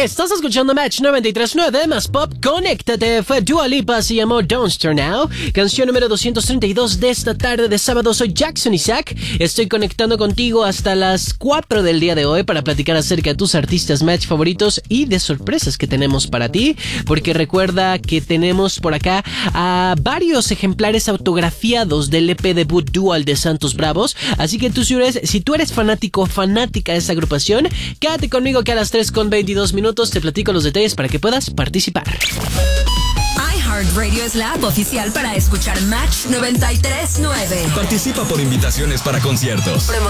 Estás escuchando Match 93.9 más pop. Conéctate. Fue Dua Lipa, se llamó Don't Start Now. Canción número 232 de esta tarde de sábado. Soy Jackson Isaac. Estoy conectando contigo hasta las 4 del día de hoy para platicar acerca de tus artistas Match favoritos y de sorpresas que tenemos para ti. Porque recuerda que tenemos por acá a varios ejemplares autografiados del EP debut Dual de Santos Bravos. Así que si tú eres fanático o fanática de esta agrupación, quédate conmigo que a las 3:22 minutos te platico los detalles para que puedas participar. iHeartRadio es la app oficial para escuchar Match 93.9. Participa por invitaciones para conciertos,